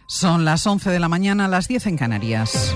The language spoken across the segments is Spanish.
Son las 11 de la mañana, las 10 en Canarias.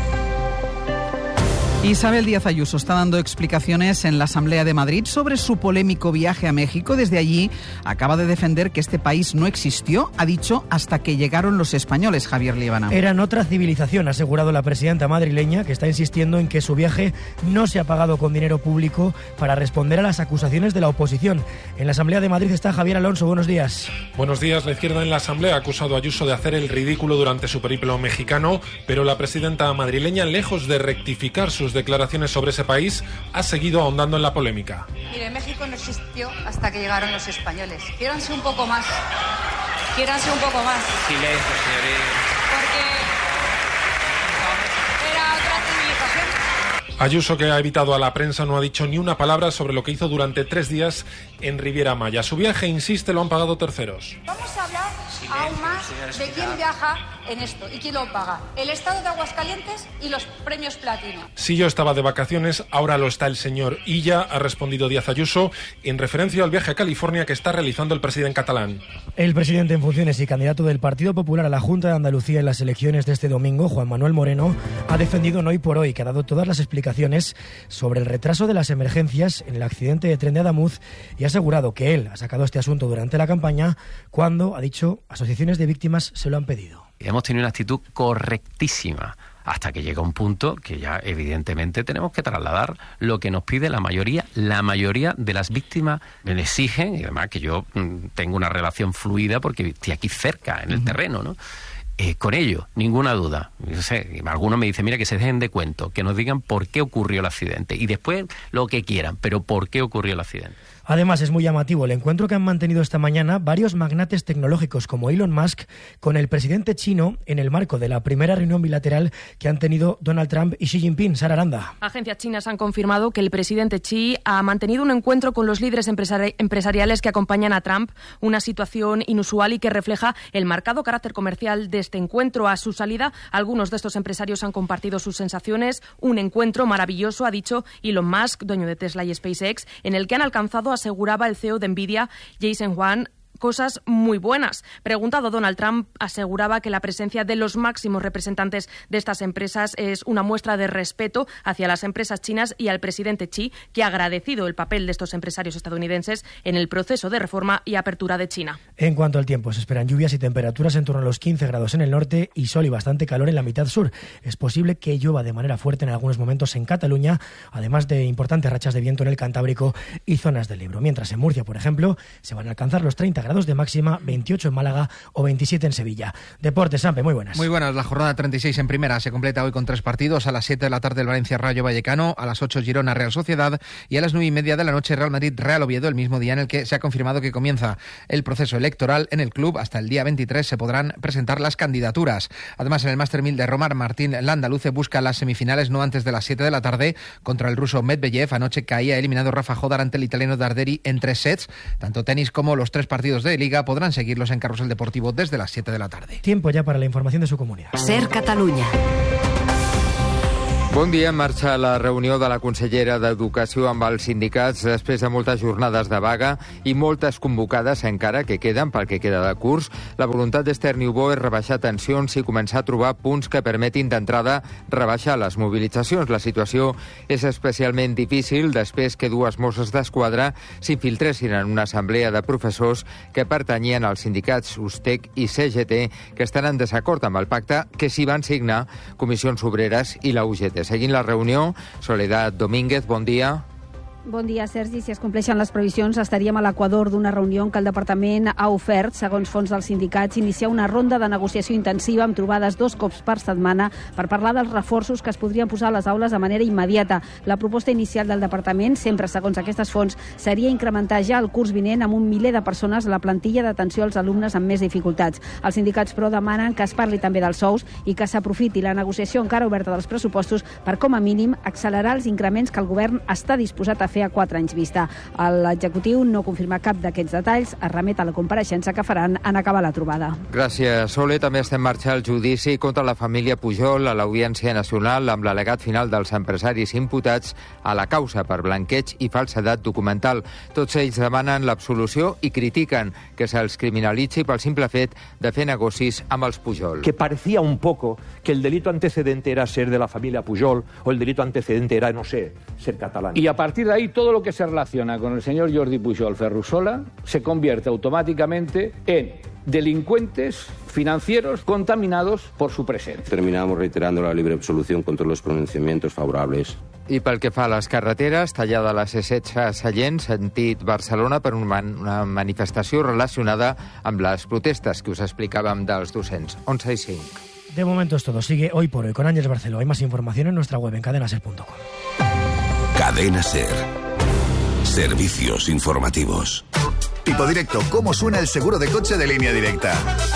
Isabel Díaz Ayuso está dando explicaciones en la Asamblea de Madrid sobre su polémico viaje a México. Desde allí acaba de defender que este país no existió, ha dicho, hasta que llegaron los españoles. Javier Líbana. Eran otra civilización, ha asegurado la presidenta madrileña, que está insistiendo en que su viaje no se ha pagado con dinero público para responder a las acusaciones de la oposición. En la Asamblea de Madrid está Javier Alonso. Buenos días. Buenos días. La izquierda en la Asamblea ha acusado a Ayuso de hacer el ridículo durante su periplo mexicano, pero la presidenta madrileña, lejos de rectificar sus declaraciones sobre ese país, ha seguido ahondando en la polémica. Mire, México no existió hasta que llegaron los españoles. Quiéranse un poco más. Quiéranse un poco más. Silencio, señoría. Porque era otra civilización. Ayuso, que ha evitado a la prensa, no ha dicho ni una palabra sobre lo que hizo durante 3 días en Riviera Maya. Su viaje, insiste, lo han pagado terceros. Vamos a hablar aún más de quién viaja en esto y quién lo paga. El Estado de Aguascalientes y los premios Platino. Si yo estaba de vacaciones, ahora lo está el señor Illa, ha respondido Díaz Ayuso, en referencia al viaje a California que está realizando el presidente catalán. El presidente en funciones y candidato del Partido Popular a la Junta de Andalucía en las elecciones de este domingo, Juan Manuel Moreno, ha defendido en Hoy por Hoy, que ha dado todas las explicaciones sobre el retraso de las emergencias en el accidente de tren de Adamuz, y ha asegurado que él ha sacado este asunto durante la campaña cuando, ha dicho, asociaciones de víctimas se lo han pedido. Hemos tenido una actitud correctísima hasta que llega un punto que ya evidentemente tenemos que trasladar lo que nos pide la mayoría de las víctimas me exigen, y además que yo tengo una relación fluida porque estoy aquí cerca en el terreno, ¿no? Con ello, ninguna duda. No sé, algunos me dicen, mira, que se dejen de cuento, que nos digan por qué ocurrió el accidente y después lo que quieran, pero por qué ocurrió el accidente. Además, es muy llamativo el encuentro que han mantenido esta mañana varios magnates tecnológicos como Elon Musk con el presidente chino en el marco de la primera reunión bilateral que han tenido Donald Trump y Xi Jinping. Sara Aranda. Agencias chinas han confirmado que el presidente Xi ha mantenido un encuentro con los líderes empresariales que acompañan a Trump, una situación inusual y que refleja el marcado carácter comercial de este encuentro. A su salida, algunos de estos empresarios han compartido sus sensaciones. Un encuentro maravilloso, ha dicho Elon Musk, dueño de Tesla y SpaceX, en el que han alcanzado, aseguraba el CEO de Nvidia, Jensen Huang, cosas muy buenas. Preguntado, Donald Trump aseguraba que la presencia de los máximos representantes de estas empresas es una muestra de respeto hacia las empresas chinas y al presidente Xi, que ha agradecido el papel de estos empresarios estadounidenses en el proceso de reforma y apertura de China. En cuanto al tiempo, se esperan lluvias y temperaturas en torno a los 15 grados en el norte y sol y bastante calor en la mitad sur. Es posible que llueva de manera fuerte en algunos momentos en Cataluña, además de importantes rachas de viento en el Cantábrico y zonas del Ebro. Mientras en Murcia, por ejemplo, se van a alcanzar los 30 grados de máxima, 28 en Málaga o 27 en Sevilla. Deportes, Sampe, muy buenas. Muy buenas. La jornada 36 en primera se completa hoy con 3 partidos. A las 7 de la tarde el Valencia Rayo Vallecano, a las 8 Girona Real Sociedad y a las 9:30 de la noche Real Madrid Real Oviedo, el mismo día en el que se ha confirmado que comienza el proceso electoral en el club. Hasta el día 23 se podrán presentar las candidaturas. Además, en el Master 1000 de Roma, Martín Landaluce busca las semifinales no antes de las 7 de la tarde contra el ruso Medvedev. Anoche caía eliminado Rafa Jodar ante el italiano Darderi en 3 sets. Tanto tenis como los 3 partidos de Liga podrán seguirlos en Carrusel Deportivo desde las 7 de la tarde. Tiempo ya para la información de su comunidad. Ser Catalunya. Bon dia. En marxa la reunió de la consellera d'Educació amb els sindicats després de moltes jornades de vaga i moltes convocades encara que queden pel que queda de curs. La voluntat d'Esther Niubó és rebaixar tensions i començar a trobar punts que permetin d'entrada rebaixar les mobilitzacions. La situació és especialment difícil després que 2 Mosses d'Esquadra s'infiltressin en una assemblea de professors que pertanyien als sindicats USTEC i CGT, que estan en desacord amb el pacte que s'hi van signar Comissions Obreres i la UGT. Seguint la reunió, Soledad Domínguez, bon dia. Bon dia, Sergi. Si es compleixen les previsions, estaríem a l'equador d'una reunió en què el departament ha ofert, segons fons dels sindicats, iniciar una ronda de negociació intensiva amb trobades 2 cops per setmana per parlar dels reforços que es podrien posar a les aules de manera immediata. La proposta inicial del departament, sempre segons aquestes fonts, seria incrementar ja el curs vinent amb 1 miler de persones la plantilla d'atenció als alumnes amb més dificultats. Els sindicats, però, demanen que es parli també dels sous i que s'aprofiti la negociació encara oberta dels pressupostos per, com a mínim, accelerar els increments que el govern està disposat a fer fer a 4 anys vista. L'executiu no confirma cap d'aquests detalls, es remet a la compareixença que faran en acabar la trobada. Gràcies, Sole. També està en marxa el judici contra la família Pujol a l'Audiència Nacional amb l'al·legat final dels empresaris imputats a la causa per blanqueig i falsedat documental. Tots ells demanen l'absolució i critiquen que se'ls criminalitzi pel simple fet de fer negocis amb els Pujol. Que parecía un poco que el delito antecedente era ser de la familia Pujol o el delito antecedente era, no sé, ser catalán. Y a partir de ahí todo lo que se relaciona con el señor Jordi Pujol Ferrusola se convierte automáticamente en delincuentes financieros contaminados por su presencia. Terminamos reiterando la libre absolución contra los pronunciamientos favorables. I pel que fa a les carreteres, tallada la C16 a Sallent, sentit Barcelona, per una manifestació relacionada amb les protestes que us explicàvem dels docents. 11 i 5. De momento es todo. Sigue Hoy por Hoy con Ángeles Barceló. Hay más información en nuestra web en cadenaser.com. Cadena Ser. Servicios informativos. Tipo Directo, ¿cómo suena el seguro de coche de Línea Directa?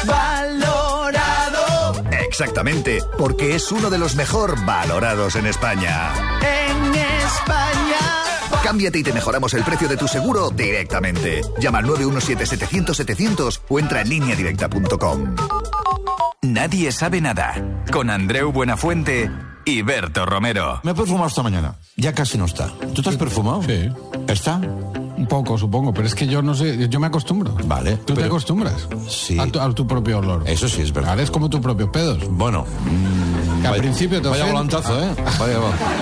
¡Valorado! Exactamente, porque es uno de los mejor valorados en España. ¡En España! Cámbiate y te mejoramos el precio de tu seguro directamente. Llama al 917-700-700 o entra en lineadirecta.com. Nadie sabe nada. Con Andreu Buenafuente y Berto Romero. Me he perfumado esta mañana. Ya casi no está. ¿Tú te has perfumado? Sí. ¿Está? Un poco, supongo, pero es que yo no sé, yo me acostumbro. Vale. ¿Tú te acostumbras? Sí. A tu propio olor. Eso sí es verdad. Vale, es como tus propios pedos. Bueno. Que al principio te Vaya volantazo, ¿eh? Vaya.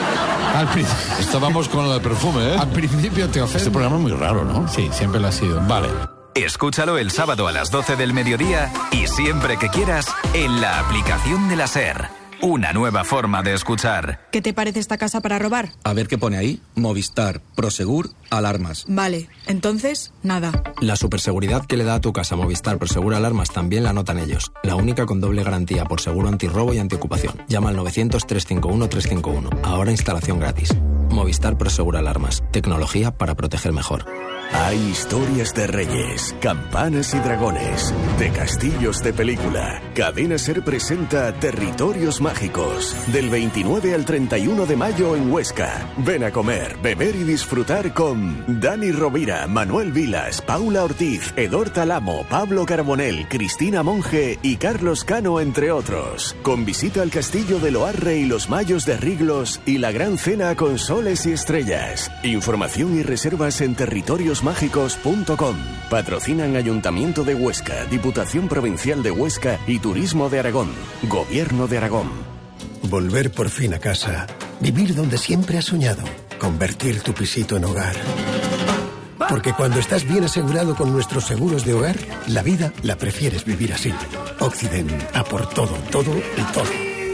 Estábamos con el perfume, ¿eh? Al principio te ofende. Este programa es muy raro, ¿no? Sí, siempre lo ha sido. Vale. Escúchalo el sábado a las 12 del mediodía y siempre que quieras en la aplicación de la SER. Una nueva forma de escuchar. ¿Qué te parece esta casa para robar? A ver qué pone ahí. Movistar, Prosegur, alarmas. Vale, entonces, nada. La superseguridad que le da a tu casa Movistar Prosegur Alarmas también la notan ellos. La única con doble garantía por seguro antirrobo y antiocupación. Llama al 900-351-351. Ahora instalación gratis. Movistar Prosegur Alarmas. Tecnología para proteger mejor. Hay historias de reyes, campanas y dragones, de castillos de película. Cadena Ser presenta Territorios Mágicos, del 29 al 31 de mayo en Huesca. Ven a comer, beber y disfrutar con Dani Rovira, Manuel Vilas, Paula Ortiz, Edor Talamo, Pablo Carbonell, Cristina Monge y Carlos Cano, entre otros. Con visita al castillo de Loarre y los Mayos de Riglos y la gran cena con soles y estrellas. Información y reservas en territoriosmágicos.com. Patrocinan Ayuntamiento de Huesca, Diputación Provincial de Huesca y Turismo de Aragón. Gobierno de Aragón. Volver por fin a casa. Vivir donde siempre has soñado. Convertir tu pisito en hogar. Porque cuando estás bien asegurado con nuestros seguros de hogar, la vida la prefieres vivir así. Occident, a por todo, todo y todo.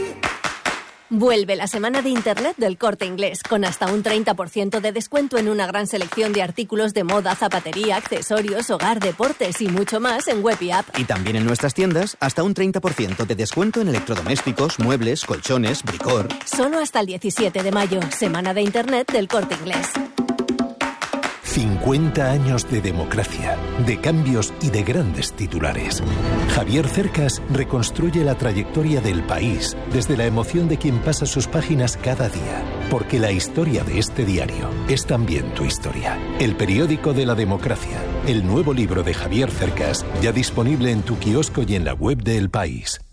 Vuelve la semana de Internet del Corte Inglés, con hasta un 30% de descuento en una gran selección de artículos de moda, zapatería, accesorios, hogar, deportes y mucho más en web y app. Y también en nuestras tiendas, hasta un 30% de descuento en electrodomésticos, muebles, colchones, bricor. Solo hasta el 17 de mayo, semana de Internet del Corte Inglés. 50 años de democracia, de cambios y de grandes titulares. Javier Cercas reconstruye la trayectoria del país desde la emoción de quien pasa sus páginas cada día. Porque la historia de este diario es también tu historia. El periódico de la democracia. El nuevo libro de Javier Cercas, ya disponible en tu kiosco y en la web de El País.